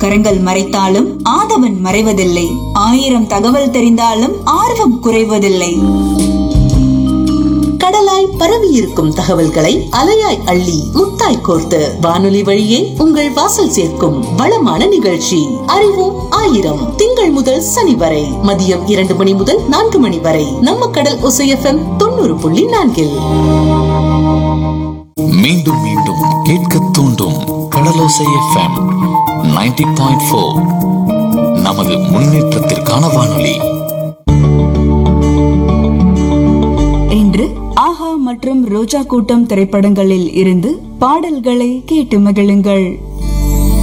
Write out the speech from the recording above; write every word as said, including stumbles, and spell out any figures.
கரங்கள் மறைத்தாலும் ஆதவன் மறைவதில்லை. ஆயிரம் தகவல் தெரிந்தாலும் ஆர்வம் குறைவதில்லை. கடலாய் பரவியிருக்கும் தகவல்களை அலையாய் அள்ளி முத்தாய் கோர்த்து வானொலி வழியே உங்கள் வாசல் சேர்க்கும் வளமான நிகழ்ச்சி அறிவோம் ஆயிரம். திங்கள் முதல் சனி வரை மதியம் இரண்டு மணி முதல் நான்கு மணி வரை நம்ம கடல் ஒசை எஃப்எம் தொண்ணூறு புள்ளி நான்கில். மீண்டும் மீண்டும் கேட்க தூண்டும் கடலோசை எஃப்எம் நைன்டி பாயிண்ட் ஃபோர். நமது முன்னேற்றத்திற்கான வானொலி. இன்று ஆஹா மற்றும் ரோஜா கூட்டம் திரைப்படங்களில் இருந்து பாடல்களை கேட்டு மகிழுங்கள்.